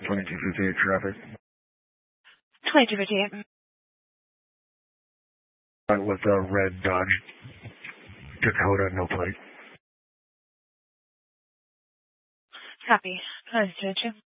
2258 traffic. 2258. With a red Dodge Dakota, no plate. Copy. 2252.